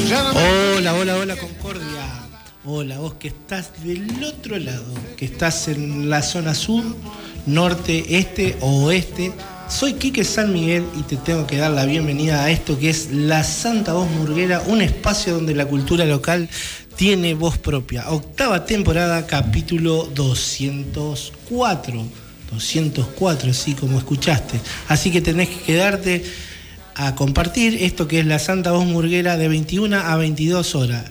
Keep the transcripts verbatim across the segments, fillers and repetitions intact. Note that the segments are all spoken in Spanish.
Hola, hola, hola Concordia. Hola, vos que estás del otro lado, que estás en la zona sur, norte, este o oeste. Soy Quique San Miguel y te tengo que dar la bienvenida a esto que es La Santa Voz Murguera, un espacio donde la cultura local tiene voz propia. Octava temporada, capítulo doscientos cuatro. doscientos cuatro, así como escuchaste. Así que tenés que quedarte a compartir esto que es La Santa Voz Murguera de veintiuna a veintidós horas.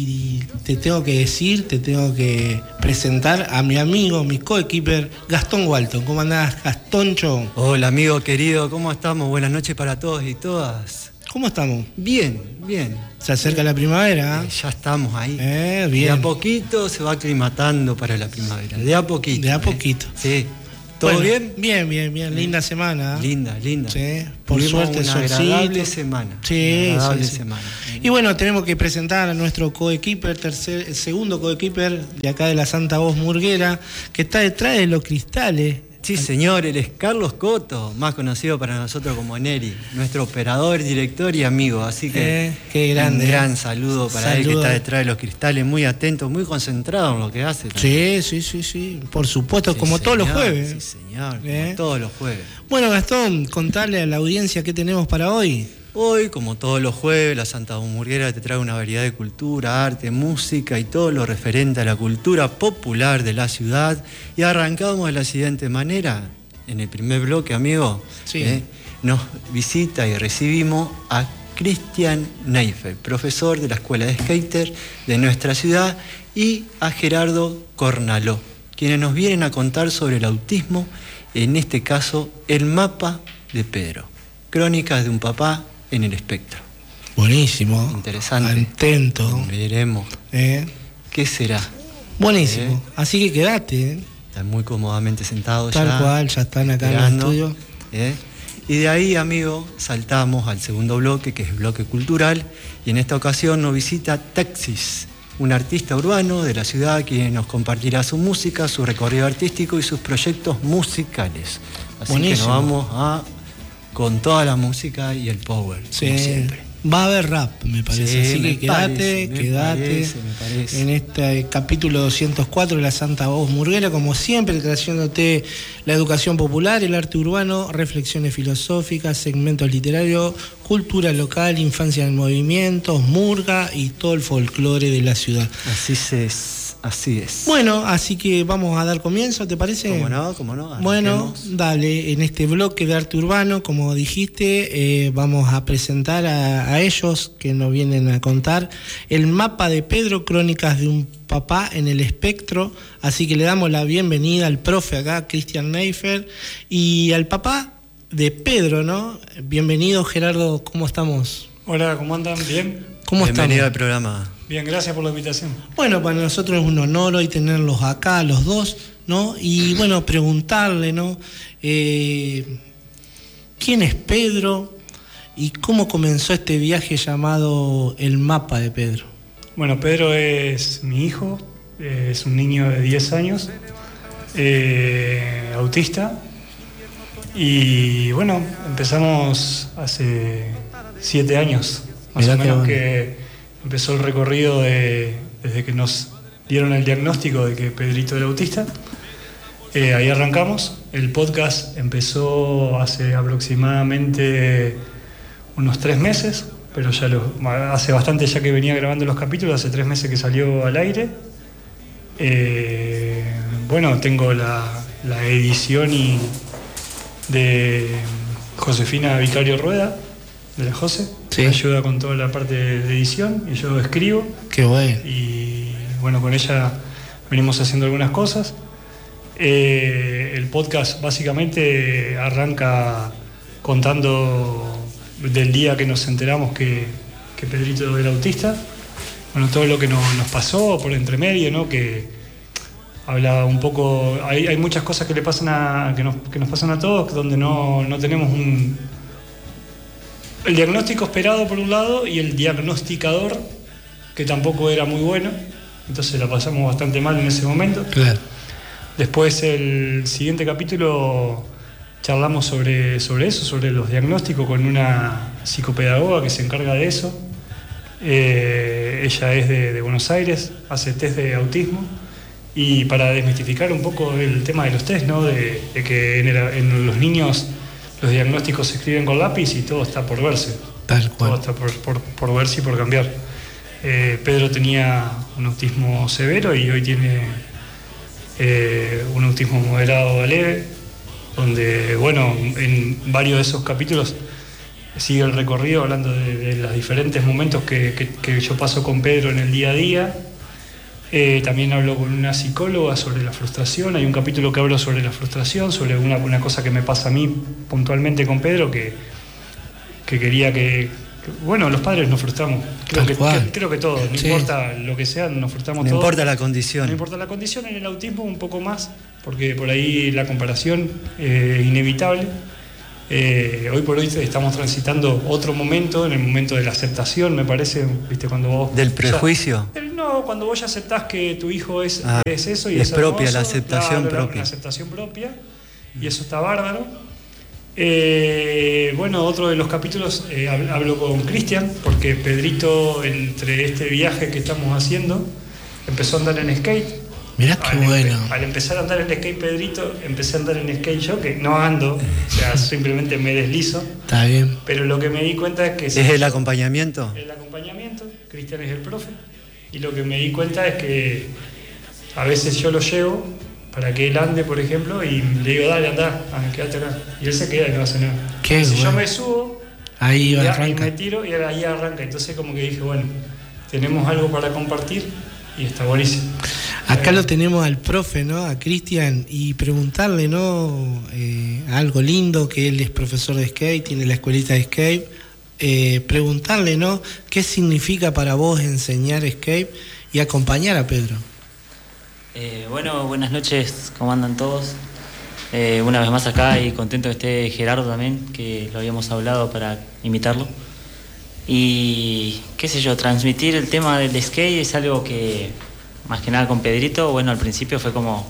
Y te tengo que decir, te tengo que presentar a mi amigo, mi coequiper, Gastón Walton. ¿Cómo andás, Gastoncho? Hola, amigo querido, ¿cómo estamos? Buenas noches para todos y todas. ¿Cómo estamos? Bien, bien. Se acerca la primavera. Eh, ya estamos ahí. Eh, bien. De a poquito se va aclimatando para la primavera. De a poquito. De a poquito. Eh. Sí. ¿Todo bueno, bien? Bien, bien, bien. Linda semana. Linda, linda. Sí, por Tuvimos suerte, una solcito. agradable semana. Sí, una agradable sí, sí. semana. Y bueno, tenemos que presentar a nuestro coequiper, tercer, segundo coequiper de acá de La Santa Voz Murguera, que está detrás de los cristales. Sí, señor, él es Carlos Coto, más conocido para nosotros como Neri, nuestro operador, director y amigo. Así que eh, qué grande, un gran saludo para saludo. él que está detrás de los cristales, muy atento, muy concentrado en lo que hace. Sí, sí, sí, sí, por supuesto, sí, como señor, todos los jueves. Sí, señor, eh. como todos los jueves. Bueno, Gastón, contale a la audiencia qué tenemos para hoy. Hoy, como todos los jueves, la Santa Voz Murguera te trae una variedad de cultura, arte, música y todo lo referente a la cultura popular de la ciudad. Y arrancamos de la siguiente manera. En el primer bloque, amigo, sí. eh, nos visita y recibimos a Christian Neifeld, profesor de la Escuela de Skater de nuestra ciudad, y a Gerardo Cornaló, quienes nos vienen a contar sobre el autismo, en este caso, el mapa de Pedro. Crónicas de un papá en el espectro. Buenísimo. Interesante. Atento. Veremos. Eh. ¿Qué será? Buenísimo. Eh. Así que quedate. ¿eh? Están muy cómodamente sentados Tal ya. Tal cual, ya están acá esperando, en el estudio. ¿eh? Y de ahí, amigo, saltamos al segundo bloque, que es el bloque cultural, y en esta ocasión nos visita Taxis, un artista urbano de la ciudad quien nos compartirá su música, su recorrido artístico y sus proyectos musicales. Así Buenísimo. que nos vamos a con toda la música y el power, sí. como siempre. Va a haber rap, me parece. Sí, Así me que quédate, parece, me quédate parece, me parece. en este capítulo doscientos cuatro de La Santa Voz Murguera, como siempre, trayéndote la educación popular, el arte urbano, reflexiones filosóficas, segmentos literarios, cultura local, infancia en movimiento, murga y todo el folclore de la ciudad. Así es. Así es. Bueno, así que vamos a dar comienzo, ¿te parece? ¿Cómo no? ¿Cómo no? Arranquemos. Bueno, dale, en este bloque de arte urbano, como dijiste, eh, vamos a presentar a, a ellos que nos vienen a contar el mapa de Pedro, crónicas de un papá en el espectro. Así que le damos la bienvenida al profe acá, Christian Neifeld, y al papá de Pedro, ¿no? Bienvenido, Gerardo, ¿cómo estamos? Hola, ¿cómo andan? ¿Bien? ¿Cómo estamos? Bienvenido al programa. Bien, gracias por la invitación. Bueno, para nosotros es un honor hoy tenerlos acá, los dos, ¿no? Y bueno, preguntarle, ¿no? Eh, ¿Quién es Pedro y cómo comenzó este viaje llamado El Mapa de Pedro? Bueno, Pedro es mi hijo, es un niño de diez años, eh, autista. Y bueno, empezamos hace siete años, más Mirá o menos, bueno. que empezó el recorrido de, desde que nos dieron el diagnóstico de que Pedrito era autista. Eh, ahí arrancamos. El podcast empezó hace aproximadamente unos tres meses, pero ya lo, hace bastante ya que venía grabando los capítulos, hace tres meses que salió al aire. Eh, bueno, tengo la, la edición y de Josefina Vicario Rueda, de la Jose, sí. Me ayuda con toda la parte de edición y yo escribo. Qué bueno. Y bueno, con ella venimos haciendo algunas cosas. Eh, el podcast básicamente arranca contando del día que nos enteramos que, que Pedrito era autista. Bueno, todo lo que nos, nos pasó por entre medio, ¿no? Que habla un poco. Hay, hay muchas cosas que le pasan a, que nos, que nos pasan a todos, donde no, no tenemos un. El diagnóstico esperado por un lado y el diagnosticador, que tampoco era muy bueno. Entonces la pasamos bastante mal en ese momento. Claro. Después, el siguiente capítulo, charlamos sobre, sobre eso, sobre los diagnósticos con una psicopedagoga que se encarga de eso. Eh, ella es de, de Buenos Aires, hace test de autismo. Y para desmistificar un poco el tema de los test, ¿no? De, de que en, el, en los niños los diagnósticos se escriben con lápiz y todo está por verse. Tal cual. Todo está por, por, por verse y por cambiar. Eh, Pedro tenía un autismo severo y hoy tiene eh, un autismo moderado a leve, donde, bueno, en varios de esos capítulos sigue el recorrido hablando de, de los diferentes momentos que, que, que yo paso con Pedro en el día a día. Eh, también hablo con una psicóloga sobre la frustración. Hay un capítulo que hablo sobre la frustración, sobre una, una cosa que me pasa a mí puntualmente con Pedro, que, que quería que, que... Bueno, los padres nos frustramos. Creo, que, que, creo que todos, no sí. importa lo que sea, nos frustramos no todos. No importa la condición. No importa la condición, en el autismo un poco más, porque por ahí la comparación es eh, inevitable. Eh, hoy por hoy estamos transitando otro momento, en el momento de la aceptación, me parece, ¿viste? Cuando vos... ¿Del prejuicio? Ya, no, cuando vos ya aceptás que tu hijo es, ah, es eso y es, es propia, hermoso, la aceptación claro, propia. La, la aceptación propia, y eso está bárbaro. Eh, bueno, otro de los capítulos, eh, hablo con Cristian, porque Pedrito, entre este viaje que estamos haciendo, empezó a andar en skate. Mirá qué al bueno. Empe- al empezar a andar en skate Pedrito, empecé a andar en skate yo, que no ando, o sea, simplemente me deslizo. Está bien. Pero lo que me di cuenta es que... ¿Es el acompañamiento? El acompañamiento, Cristian es el profe, y lo que me di cuenta es que a veces yo lo llevo para que él ande, por ejemplo, y le digo, dale, andá, ah, quédate acá. Y él se queda y no hace nada. Qué si bueno. yo me subo, ahí y, arranca. y me tiro y ahí arranca. Entonces como que dije, bueno, tenemos algo para compartir y está buenísimo. Acá lo tenemos al profe, ¿no? A Cristian, y preguntarle, ¿no? Eh, algo lindo, que él es profesor de skate, tiene la escuelita de skate. Eh, preguntarle, ¿no? ¿Qué significa para vos enseñar skate y acompañar a Pedro? Eh, bueno, buenas noches, ¿cómo andan todos? Eh, una vez más acá y contento que esté Gerardo también, que lo habíamos hablado para invitarlo. Y qué sé yo, transmitir el tema del skate es algo que, más que nada con Pedrito, bueno, al principio fue como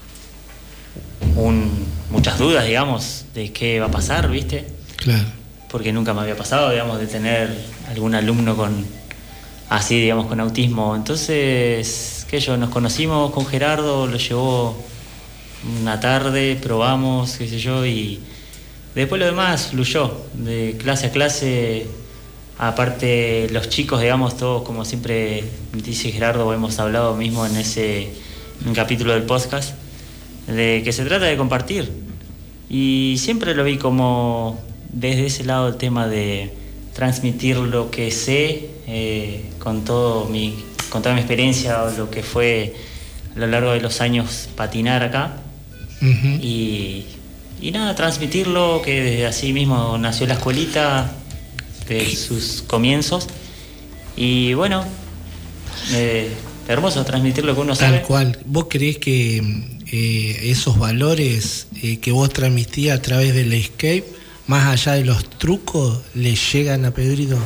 un, muchas dudas, digamos, de qué va a pasar, ¿viste? Claro. Porque nunca me había pasado, digamos, de tener algún alumno con así, digamos, con autismo. Entonces, qué sé yo, nos conocimos con Gerardo, lo llevó una tarde, probamos, qué sé yo, y después lo demás fluyó, de clase a clase. Aparte, los chicos, digamos, todos, como siempre dice Gerardo, hemos hablado mismo en ese en capítulo del podcast, de que se trata de compartir. Y siempre lo vi como desde ese lado el tema de transmitir lo que sé, eh, con, todo mi, con toda mi experiencia, lo que fue a lo largo de los años patinar acá. Uh-huh. Y, y nada, transmitirlo, que desde así mismo nació la escuelita, de sus comienzos, y bueno, eh, hermoso transmitir lo que uno sabe. Tal cual. ¿Vos creés que eh, esos valores eh, que vos transmitías a través del skate, más allá de los trucos, le llegan a Pedrito?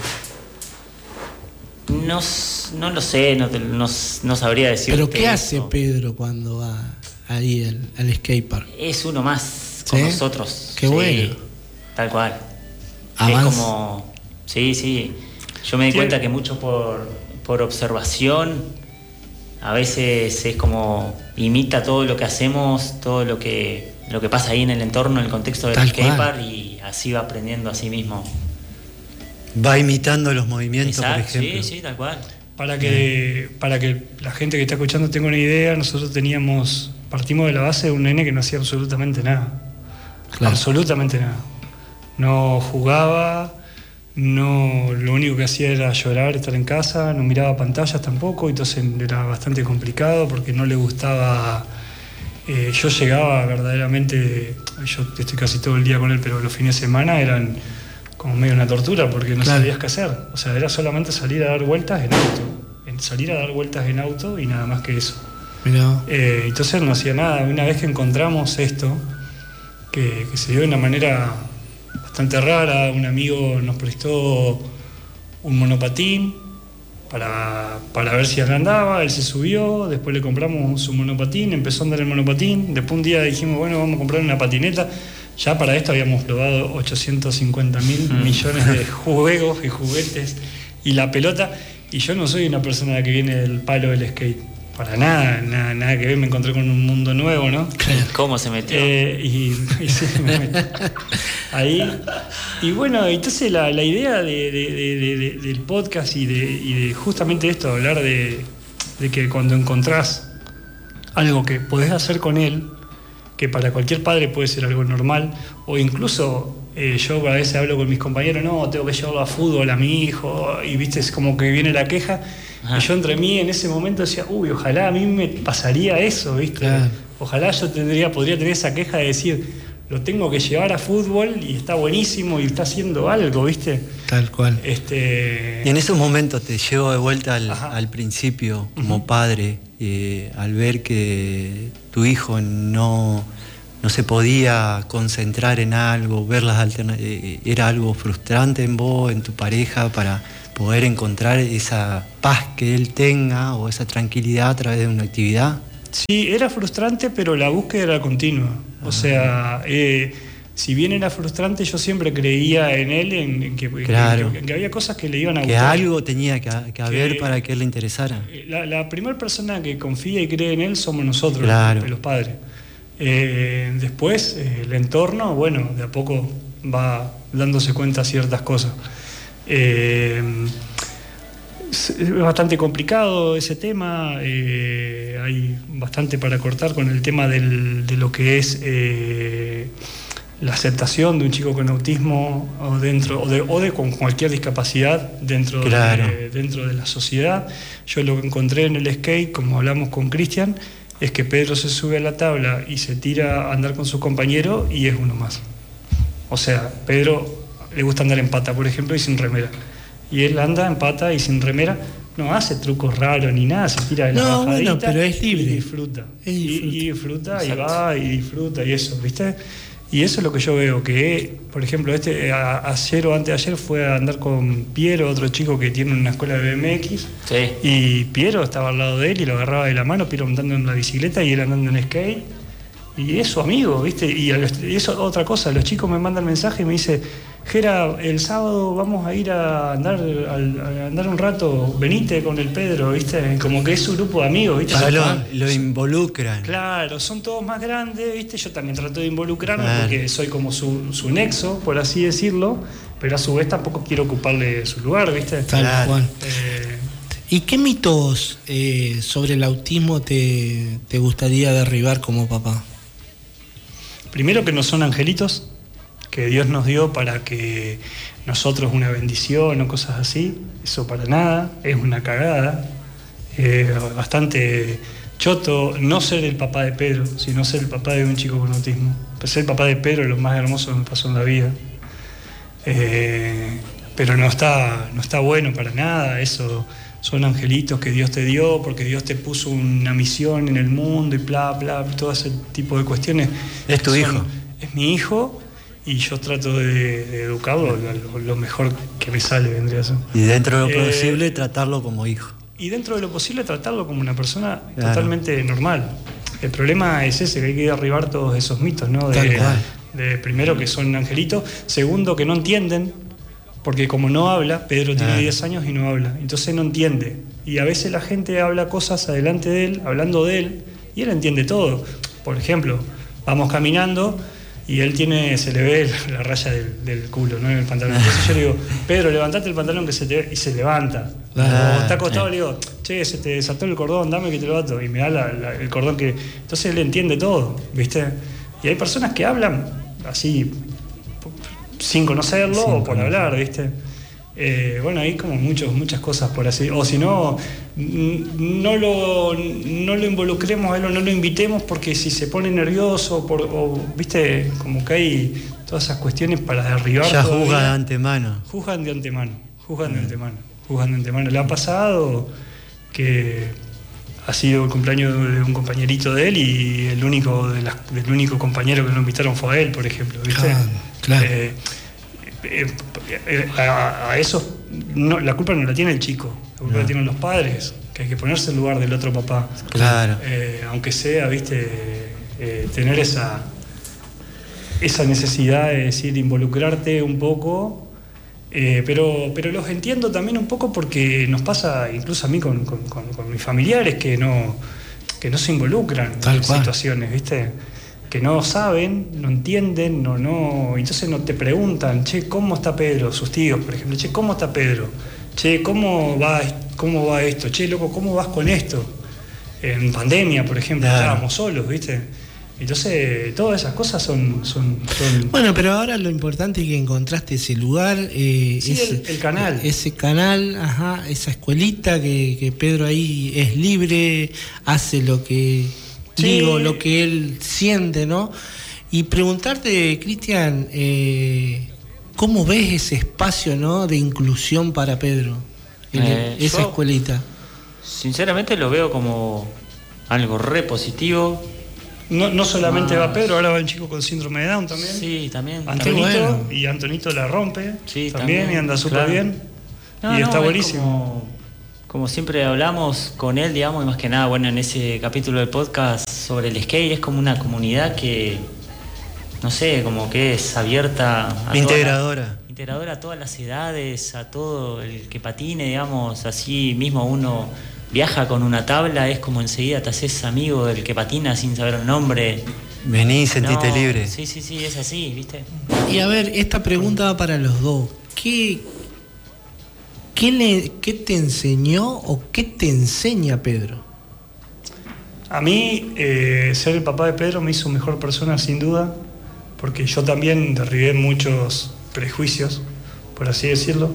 No, no lo sé, no, no, no sabría decir. ¿Pero qué hace Pedro cuando va ahí al, al skatepark? Es uno más con ¿sí? nosotros. Qué sí, bueno. Tal cual. Avanza. Es como... Sí, sí. Yo me di cuenta que mucho por, por observación, a veces es como imita todo lo que hacemos, todo lo que lo que pasa ahí en el entorno, en el contexto del skatepark, y así va aprendiendo a sí mismo. Va imitando los movimientos, exacto, por ejemplo. Sí, sí, tal cual. Para que, para que la gente que está escuchando tenga una idea, nosotros teníamos, partimos de la base de un nene que no hacía absolutamente nada. Claro. Absolutamente nada. No jugaba, no, lo único que hacía era llorar, estar en casa, no miraba pantallas tampoco, entonces era bastante complicado porque no le gustaba. Eh, yo llegaba verdaderamente, yo estoy casi todo el día con él, pero los fines de semana eran como medio una tortura porque no claro. sabías qué hacer. O sea, era solamente salir a dar vueltas en auto, salir a dar vueltas en auto y nada más que eso. Mirá. Eh, entonces él no hacía nada. Una vez que encontramos esto, que, que se dio de una manera bastante rara, un amigo nos prestó un monopatín para, para ver si él andaba, él se subió, después le compramos su monopatín, empezó a andar el monopatín, después un día dijimos, bueno, vamos a comprar una patineta. Ya para esto habíamos probado ochocientos cincuenta mil mm. millones de juegos y juguetes y la pelota, Y yo no soy una persona que viene del palo del skate. Para nada, nada, nada que ver, me encontré con un mundo nuevo, ¿no? ¿Cómo se metió? Eh, y, y sí, me metí. Ahí. Y bueno, entonces la, la idea de, de, de, de, del podcast y de, y de justamente esto, hablar de, de que cuando encontrás algo que podés hacer con él, que para cualquier padre puede ser algo normal, o incluso eh, yo a veces hablo con mis compañeros, no, tengo que llevarlo a fútbol a mi hijo, y viste, es como que viene la queja. Ajá. Y yo entre mí en ese momento decía, uy, ojalá a mí me pasaría eso, ¿viste? Claro. Ojalá yo tendría, podría tener esa queja de decir, lo tengo que llevar a fútbol y está buenísimo y está haciendo algo, ¿viste? Tal cual. Este... Y en esos momentos te llevo de vuelta al, al principio, como uh-huh. padre, eh, al ver que tu hijo no, no se podía concentrar en algo, ver las alternativas, era algo frustrante en vos, en tu pareja, para poder encontrar esa paz que él tenga o esa tranquilidad a través de una actividad. Sí, era frustrante, pero la búsqueda era continua. O sea, eh, si bien era frustrante, yo siempre creía en él, en, en, que, claro. en, que, en que había cosas que le iban a que gustar. Que algo tenía que, que haber que, para que él le interesara. La, la primera persona que confía y cree en él somos nosotros, claro. los, los padres. Eh, después, eh, el entorno, bueno, de a poco va dándose cuenta ciertas cosas. Eh, es bastante complicado ese tema, eh, hay bastante para cortar con el tema del, de lo que es eh, la aceptación de un chico con autismo o, dentro, o, de, o de con cualquier discapacidad dentro, claro. de, dentro de la sociedad. Yo lo que encontré en el skate, como hablamos con Cristian, es que Pedro se sube a la tabla y se tira a andar con su compañero y es uno más. O sea, Pedro le gusta andar en pata, por ejemplo, y sin remera. Y él anda en pata y sin remera, no hace trucos raros ni nada, se tira de la no, bajadita. Bueno, pero es libre. Y disfruta. Es disfruta. Y, y disfruta, y va, y disfruta, y eso, ¿viste? Y eso es lo que yo veo, que, por ejemplo, este a, ayer o antes de ayer fue a andar con Piero, otro chico que tiene una escuela de B M X. Sí. Y Piero estaba al lado de él y lo agarraba de la mano, Piero andando en la bicicleta y él andando en skate. Y es su amigo, ¿viste? Y eso otra cosa, los chicos me mandan mensaje y me dicen, Gera, el sábado vamos a ir a andar, a andar un rato, venite con el Pedro, ¿viste? Como que es su grupo de amigos, ¿viste? Ya lo, lo involucran. Claro, son todos más grandes, ¿viste? Yo también trato de involucrarme ah. porque soy como su, su nexo, por así decirlo, pero a su vez tampoco quiero ocuparle su lugar, ¿viste? Tal claro. cual. Eh, ¿Y qué mitos eh, sobre el autismo te, te gustaría derribar como papá? Primero que no son angelitos, que Dios nos dio para que nosotros una bendición o cosas así, eso para nada, es una cagada, eh, bastante choto no ser el papá de Pedro, sino ser el papá de un chico con autismo. Pues ser el papá de Pedro es lo más hermoso que me pasó en la vida, eh, pero no está, no está bueno para nada, eso son angelitos que Dios te dio porque Dios te puso una misión en el mundo y bla, bla, todo ese tipo de cuestiones. ¿Es tu son, hijo? Es mi hijo y yo trato de, de educarlo lo, lo mejor que me sale, vendría a ser. Y dentro de lo eh, posible tratarlo como hijo. Y dentro de lo posible tratarlo como una persona claro. totalmente normal. El problema es ese, que hay que derribar todos esos mitos, ¿no? De, de, de primero que son angelitos, segundo que no entienden. Porque como no habla, Pedro tiene diez años y no habla, entonces no entiende. Y a veces la gente habla cosas adelante de él, hablando de él, y él entiende todo. Por ejemplo, vamos caminando y él tiene, se le ve la raya del, del culo, ¿no? En el pantalón. Entonces yo le digo, Pedro, levantate el pantalón que se te ve, y se levanta. Ah, o está acostado, eh. le digo, che, se te desató el cordón, dame que te lo ato. Y me da la, la, el cordón que... Entonces él entiende todo, ¿viste? Y hay personas que hablan así... sin conocerlo sin o por conocer. hablar, ¿viste? Eh, bueno, hay como muchos, muchas cosas por así. O si no, no lo, no lo involucremos a él o no lo invitemos porque si se pone nervioso, por, o, ¿viste? Como que hay todas esas cuestiones para derribar. Ya juzgan de antemano. Juzgan de antemano, juzgan mm. de antemano, juzgan de antemano. Le ha pasado que ha sido el cumpleaños de un compañerito de él y el único, de las, del único compañero que lo invitaron fue a él, por ejemplo, ¿viste? Ah. Claro. Eh, eh, eh, a, a eso no, la culpa no la tiene el chico, la culpa no. la tienen los padres, que hay que ponerse en lugar del otro papá. Claro. Eh, aunque sea, viste, eh, tener esa esa necesidad de decir, involucrarte un poco Eh, pero, pero los entiendo también un poco porque nos pasa incluso a mí con, con, con, con mis familiares que no, que no se involucran Tal en cual. situaciones, ¿viste? Que no saben, no entienden, no, no, entonces no te preguntan, che, ¿cómo está Pedro? Sus tíos, por ejemplo, che, ¿cómo está Pedro? Che, ¿cómo va, cómo va esto? Che, loco, ¿cómo vas con esto? En pandemia, por ejemplo, Claro. estábamos solos, ¿viste? Entonces, todas esas cosas son... son, son Bueno, pero ahora lo importante es que encontraste ese lugar, eh, Sí, ese, el- el canal. ese canal, ajá, esa escuelita que, que Pedro ahí es libre, hace lo que Sí. digo, lo que él siente, ¿no? Y preguntarte, Cristian, eh, ¿cómo ves ese espacio, ¿no?, de inclusión para Pedro, en Eh, esa yo- escuelita? Sinceramente lo veo como algo re positivo. no, no solamente Más. va Pedro, ahora va un chico con síndrome de Down también. Sí, también. Antonito, bueno. y Antonito la rompe Sí, también, también, y anda súper claro. bien. No, y no, está es buenísimo. Como, como siempre hablamos con él, digamos, y más que nada, bueno, en ese capítulo del podcast sobre el skate, es como una comunidad que, no sé, como que es abierta a toda Integradora. la- integradora a todas las edades, a todo el que patine, digamos, así mismo uno viaja con una tabla, es como enseguida te haces amigo del que patina sin saber el nombre. Vení, sentite No, libre. Sí, sí, sí, es así, ¿viste? Y a ver, esta pregunta va para los dos. ¿Qué, qué, le, qué te enseñó o qué te enseña Pedro? A mí, eh, ser el papá de Pedro me hizo mejor persona, sin duda, porque yo también derribé muchos prejuicios, por así decirlo.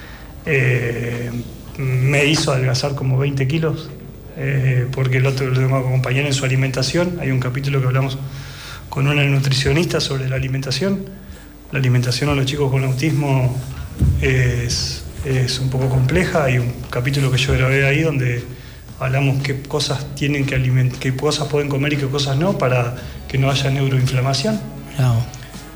Eh, me hizo adelgazar como veinte kilos, eh, porque el otro lo tengo que acompañar en su alimentación. Hay un capítulo que hablamos con una nutricionista sobre la alimentación. La alimentación a los chicos con autismo es, es un poco compleja. Hay un capítulo que yo grabé ahí donde hablamos qué cosas tienen que alimentar, qué cosas pueden comer y qué cosas no, para que no haya neuroinflamación. Bravo.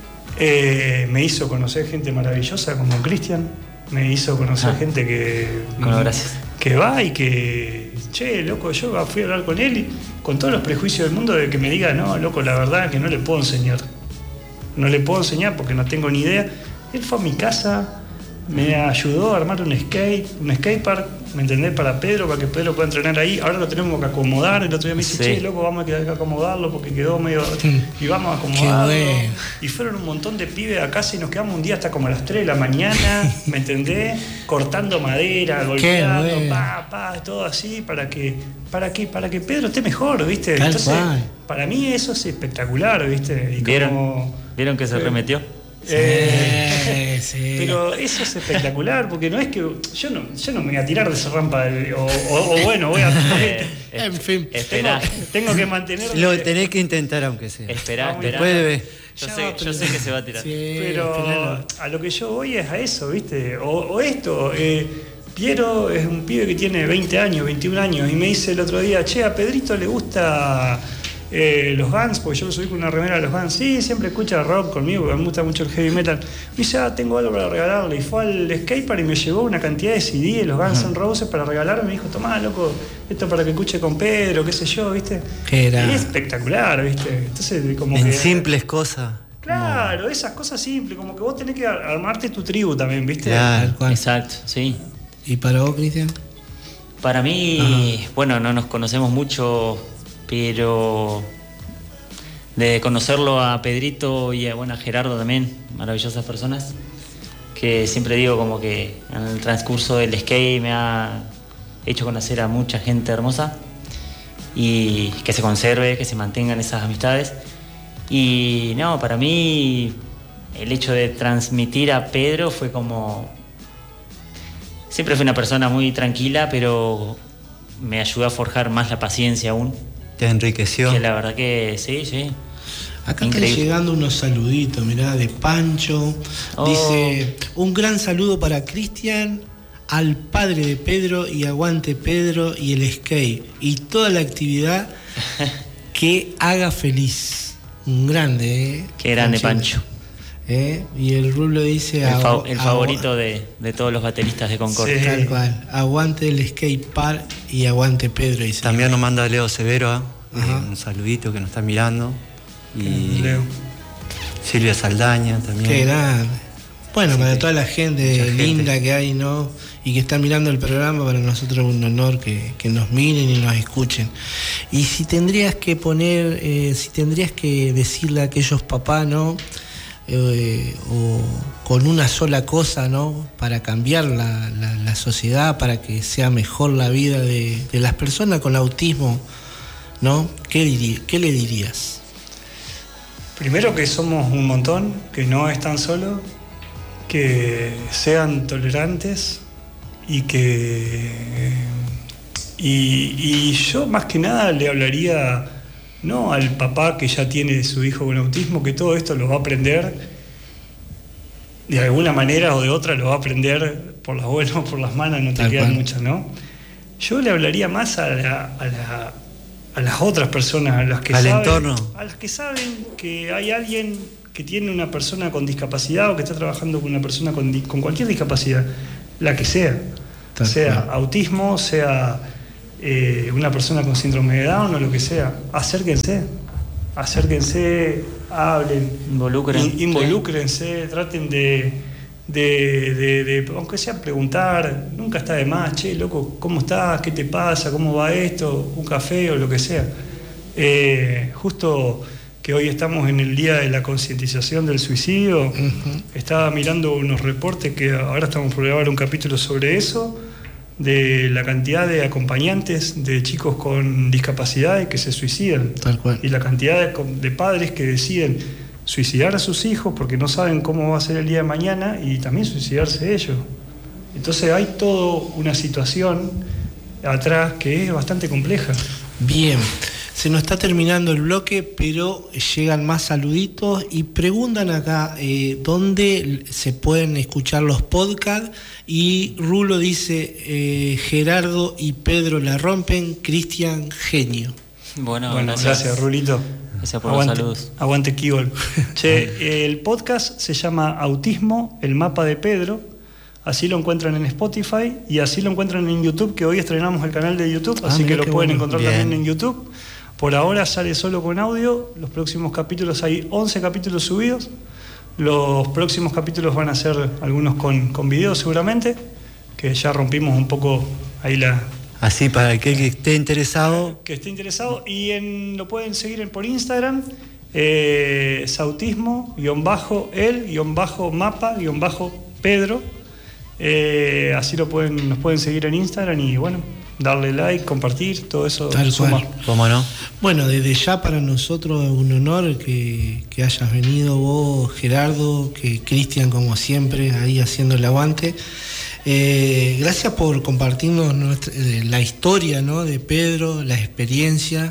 Eh, me hizo conocer gente maravillosa como Cristian, me hizo conocer Ah. gente que, Bueno, gracias. que va y que, che, loco, yo fui a hablar con él y con todos los prejuicios del mundo de que me diga, no, loco, la verdad que no le puedo enseñar. No le puedo enseñar porque no tengo ni idea. Él fue a mi casa, me ayudó a armar un skate, un skatepark, ¿me entendés? Para Pedro, para que Pedro pueda entrenar ahí. Ahora lo tenemos que acomodar. El otro día me dice, Sí. che, loco, vamos a quedar que acomodarlo porque quedó medio... Y vamos a Qué acomodarlo. bueno. Y fueron un montón de pibes a casa y nos quedamos un día hasta como a las tres de la mañana, ¿me entendés? Cortando madera, golpeando, bueno. pa, pa, todo así, para que, para que, para que Pedro esté mejor, ¿viste? Tal Entonces, cual. para mí eso es espectacular, ¿viste? Y ¿Vieron? como- ¿Vieron que se Sí. remetió? Eh, Sí, sí. Pero eso es espectacular, porque no es que yo no, yo no me voy a tirar de esa rampa, de- o, o- o bueno, voy a... Eh, En fin. tengo, Esperá, tengo que mantener... Lo tenés que intentar aunque sea. esperá, Vamos, esperá. Puede ver. Yo Ya sé, va, yo pero- sé que se va a tirar. Sí, Pero esperalo. a lo que yo voy es a eso, ¿viste? O, o esto, eh, Piero es un pibe que tiene veinte años, veintiún años, y me dice el otro día, che, a Pedrito le gusta eh, los Guns, porque yo lo subí con una remera de los Guns. Sí, siempre escucha rock conmigo, porque me gusta mucho el heavy metal. Me dice, ah, tengo algo para regalarle. Y fue al skatepark y me llevó una cantidad de C D de los Guns N' Roses para regalarme. Me dijo, tomá, loco, esto para que escuche con Pedro, qué sé yo, ¿viste? Qué era. Y es espectacular, ¿viste? Entonces, como En que... simples cosas. Claro, esas cosas simples, como que vos tenés que ar- armarte tu tribu también, ¿viste? Claro. Tal cual. Exacto, sí. ¿Y para vos, Cristian? Para mí, bueno, no nos conocemos mucho, pero de conocerlo a Pedrito y a, bueno, a Gerardo también, maravillosas personas, que siempre digo como que en el transcurso del skate me ha hecho conocer a mucha gente hermosa y que se conserve, que se mantengan esas amistades. Y no, para mí el hecho de transmitir a Pedro fue como... Siempre fue una persona muy tranquila, pero me ayudó a forjar más la paciencia aún. Te enriqueció. Que la verdad que sí, sí. Acá Increíble. están llegando unos saluditos, mirá, de Pancho. Oh. Dice, un gran saludo para Cristian, al padre de Pedro, y aguante Pedro y el skate. Y toda la actividad que haga feliz. Un grande, ¿eh? Qué grande, Panchito. Pancho. ¿Eh? Y el Rulo dice... El, fa- agu- el agu- favorito de, de todos los bateristas de Concordia. Sí. Tal cual. Aguante el skate park y aguante Pedro. Dice. También nos manda Leo Severo, ¿eh? Ajá. un saludito que nos está mirando. Y Leo. Silvia Saldaña también. Qué grande. Bueno, Así para que, toda la gente mucha gente. linda que hay, ¿no? Y que está mirando el programa, para nosotros es un honor que, que nos miren y nos escuchen. Y si tendrías que poner, eh, si tendrías que decirle a aquellos papás, ¿no? Eh, o con una sola cosa, ¿no? Para cambiar la, la, la sociedad, para que sea mejor la vida de, de las personas con autismo, ¿no? ¿Qué, dirí, ¿Qué le dirías? Primero que somos un montón, que no están solos, que sean tolerantes y que... Y, y yo más que nada le hablaría, no al papá que ya tiene su hijo con autismo, que todo esto lo va a aprender, de alguna manera o de otra lo va a aprender por las buenas o por las malas, no te Tal quedan cual. muchas, ¿no? Yo le hablaría más a la... A la a las otras personas, a las que Al saben, entorno. a las que saben que hay alguien que tiene una persona con discapacidad o que está trabajando con una persona con, di- con cualquier discapacidad, la que sea, Tal sea cual. autismo, sea eh, una persona con síndrome de Down o lo que sea, acérquense, acérquense, hablen, Involucren. in- involúcrense, traten de, de, de, de, aunque sea preguntar, nunca está de más, che, loco, ¿cómo estás? ¿Qué te pasa? ¿Cómo va esto? ¿Un café o lo que sea? Eh, justo que hoy estamos en el día de la concientización del suicidio, Uh-huh. estaba mirando unos reportes que ahora estamos por grabar un capítulo sobre eso, de la cantidad de acompañantes de chicos con discapacidades que se suicidan Tal cual. y la cantidad de, de padres que deciden suicidar a sus hijos porque no saben cómo va a ser el día de mañana y también suicidarse ellos. Entonces hay toda una situación atrás que es bastante compleja. Bien, se nos está terminando el bloque, pero llegan más saluditos y preguntan acá eh, dónde se pueden escuchar los podcasts. Y Rulo dice, eh, Gerardo y Pedro la rompen, Cristian genio. Bueno, Bueno, gracias. gracias, Rulito. Gracias por aguante, los saludos. Aguante Kibol. Che, el podcast se llama Autismo, el mapa de Pedro. Así lo encuentran en Spotify y así lo encuentran en YouTube, que hoy estrenamos el canal de YouTube, Ah, así mirá que lo qué pueden bueno. encontrar Bien. también en YouTube. Por ahora sale solo con audio. Los próximos capítulos, hay once capítulos subidos. Los próximos capítulos van a ser algunos con, con video seguramente, que ya rompimos un poco ahí la... Así, para aquel que esté interesado, Que esté interesado. Y en, lo pueden seguir en, por Instagram, eh, sautismo, guión bajo, el, guión bajo, mapa, guión bajo, Pedro. Eh, así lo pueden, nos pueden seguir en Instagram y bueno, darle like, compartir, todo eso Tal suma. cual. ¿cómo no? Bueno, desde ya para nosotros es un honor que, que hayas venido vos, Gerardo, que Cristian, como siempre, ahí haciendo el aguante. Eh, gracias por compartirnos nuestra- eh, la historia, ¿no? de Pedro, la experiencia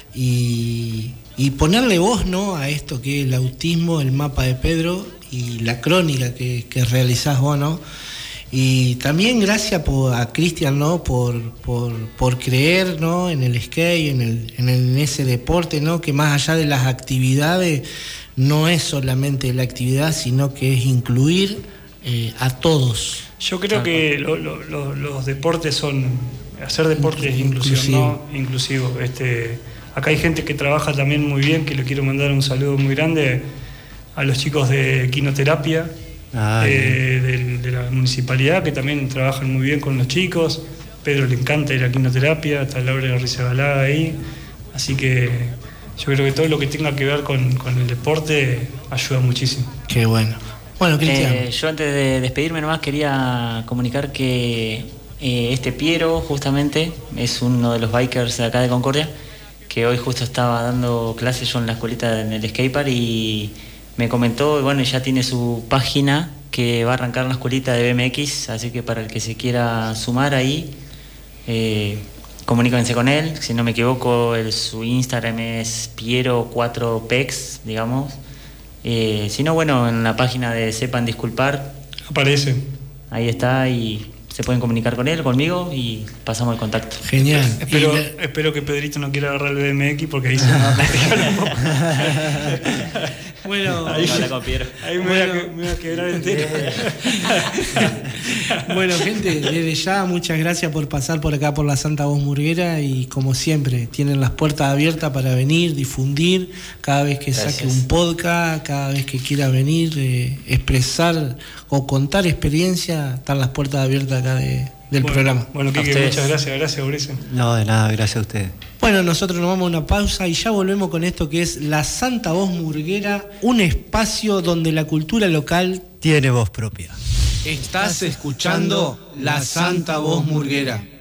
y, y ponerle voz, ¿no? a esto que es el autismo, el mapa de Pedro y la crónica que, que realizás vos, ¿no? Y también gracias por, a Cristian, ¿no? por, por, por creer, ¿no? en el skate, en, el, en, el- en ese deporte, ¿no? que más allá de las actividades no es solamente la actividad, sino que es incluir eh, a todos. Yo creo que lo- lo- lo- los deportes son, hacer deporte es inclusión, Inclusivo. ¿no? Inclusivo. Este, acá hay gente que trabaja también muy bien, que le quiero mandar un saludo muy grande a los chicos de quinoterapia, Ah, eh, del- de la municipalidad, que también trabajan muy bien con los chicos. Pedro le encanta ir a quinoterapia, está Laura Rizabalaga ahí, así que yo creo que todo lo que tenga que ver con, con el deporte ayuda muchísimo. Qué bueno. Bueno, Cristian. Eh, yo antes de despedirme nomás quería comunicar que eh, este Piero justamente es uno de los bikers de acá de Concordia, que hoy justo estaba dando clases yo en la escuelita en el skatepark y me comentó, y bueno, ya tiene su página que va a arrancar la escuelita de B M X, así que para el que se quiera sumar ahí, eh, comuníquense con él. Si no me equivoco, el, su Instagram es Piero cuatro Pex, digamos. Eh, si no, bueno, en la página de Sepan Disculpar, Aparece. ahí está y se pueden comunicar con él, conmigo y pasamos el contacto. Genial. Espero, Y la- espero que Pedrito no quiera agarrar el B M X porque ahí se me va a complicar un poco. Bueno, ahí, No la copiaron. ahí me, Bueno. voy a, me voy a quebrar entero. bueno, gente, desde ya muchas gracias por pasar por acá por la Santa Voz Murguera y como siempre, tienen las puertas abiertas para venir, difundir, cada vez que Gracias. saque un podcast, cada vez que quiera venir, eh, expresar o contar experiencia, están las puertas abiertas acá de, del bueno, programa. Bueno, A Quique, ustedes. muchas gracias, gracias, Mauricio. No, de nada, gracias a ustedes. Bueno, nosotros nos vamos a una pausa y ya volvemos con esto que es la Santa Voz Murguera, un espacio donde la cultura local Tiene voz propia. Estás escuchando la Santa Voz Murguera.